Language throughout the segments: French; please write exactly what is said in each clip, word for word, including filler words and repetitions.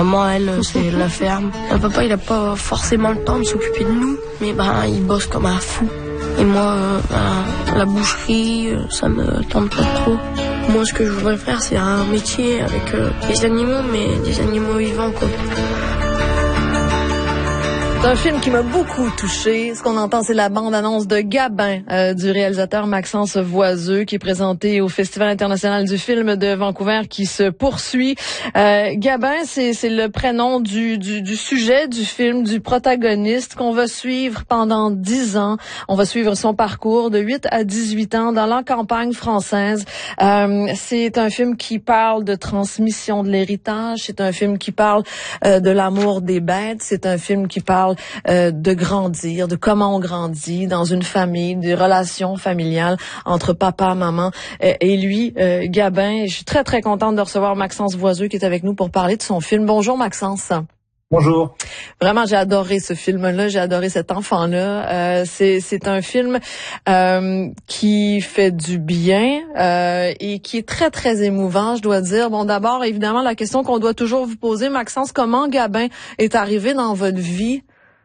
Maman, elle, c'est la ferme. Le papa, il a pas forcément le temps de s'occuper de nous, mais ben, il bosse comme un fou. Et moi, euh, ben, la boucherie, euh, ça me tente pas trop. Moi, ce que je voudrais faire, c'est un métier avec euh, des animaux, mais des animaux vivants, quoi. C'est un film qui m'a beaucoup touchée. Ce qu'on entend, c'est la bande-annonce de Gabin, euh, du réalisateur Maxence Voiseux, qui est présenté au Festival international du film de Vancouver, qui se poursuit. Euh, Gabin, c'est, c'est le prénom du, du, du sujet du film, du protagoniste qu'on va suivre pendant dix ans. On va suivre son parcours de huit à dix-huit ans dans la campagne française. Euh, c'est un film qui parle de transmission de l'héritage. C'est un film qui parle euh, de l'amour des bêtes. C'est un film qui parle Euh, de grandir, de comment on grandit dans une famille, des relations familiales entre papa, maman euh, et lui, euh, Gabin. Je suis très, très contente de recevoir Maxence Voiseux qui est avec nous pour parler de son film. Bonjour Maxence. Bonjour. Vraiment, j'ai adoré ce film-là, j'ai adoré cet enfant-là. Euh, c'est, c'est un film euh, qui fait du bien euh, et qui est très, très émouvant, je dois dire. Bon, d'abord, évidemment, la question qu'on doit toujours vous poser, Maxence, comment Gabin est arrivé dans votre vie?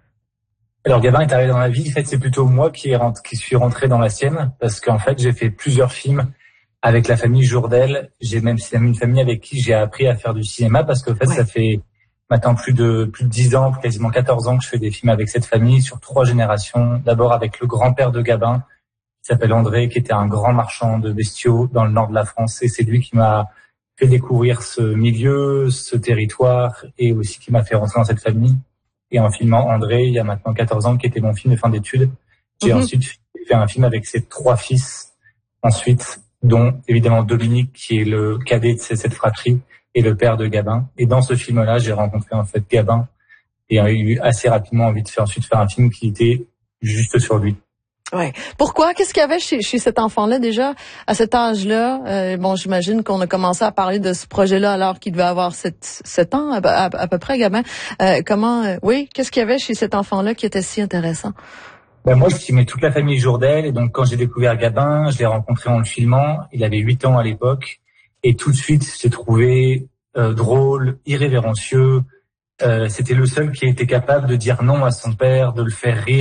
Alors Gabin est arrivé dans la vie, en fait c'est plutôt moi qui, est rentré, qui suis rentré dans la sienne, parce qu'en fait j'ai fait plusieurs films avec la famille Jourdel. J'ai même, c'est même une famille avec qui j'ai appris à faire du cinéma, parce qu'en fait ouais. ça fait maintenant plus de plus de dix ans, quasiment quatorze ans que je fais des films avec cette famille sur trois générations. D'abord avec le grand-père de Gabin, qui s'appelle André, qui était un grand marchand de bestiaux dans le nord de la France, et c'est lui qui m'a fait découvrir ce milieu, ce territoire, et aussi qui m'a fait rentrer dans cette famille. Et en filmant André, il y a maintenant quatorze ans, qui était mon film de fin d'études, j'ai mmh. ensuite fait un film avec ses trois fils, ensuite, dont évidemment Dominique, qui est le cadet de cette fratrie, et le père de Gabin. Et dans ce film-là, j'ai rencontré en fait Gabin, et j'ai eu assez rapidement envie de faire ensuite faire un film qui était juste sur lui. Ouais. Pourquoi? Qu'est-ce qu'il y avait chez, chez cet enfant-là déjà, à cet âge-là? Euh, bon, j'imagine qu'on a commencé à parler de ce projet-là alors qu'il devait avoir sept ans, à, à, à peu près, Gabin. Euh, comment, euh, oui, qu'est-ce qu'il y avait chez cet enfant-là qui était si intéressant? Ben moi, je filmais toute la famille Jourdel, et donc quand j'ai découvert Gabin, je l'ai rencontré en le filmant. Il avait huit ans à l'époque, et tout de suite, j'ai trouvé euh, drôle, irrévérencieux. Euh, c'était le seul qui était capable de dire non à son père, de le faire rire.